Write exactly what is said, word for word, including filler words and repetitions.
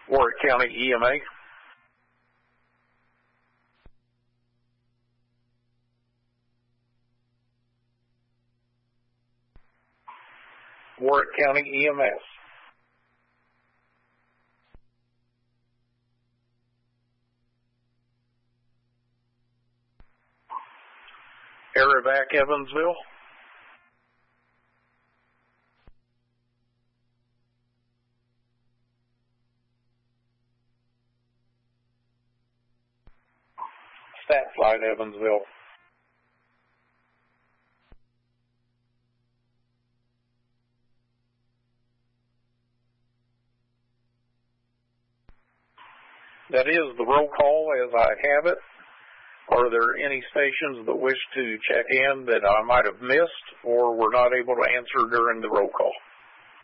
Warwick County E M A. Warwick County E M S. Arivac, Evansville. Stat Flight, Evansville. That is the roll call as I have it. Are there any stations that wish to check in that I might have missed or were not able to answer during the roll call?